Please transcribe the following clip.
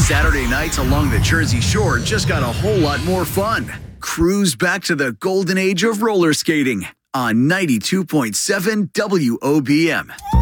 Saturday nights along the Jersey Shore just got a whole lot more fun. Cruise back to the golden age of roller skating on 92.7 WOBM.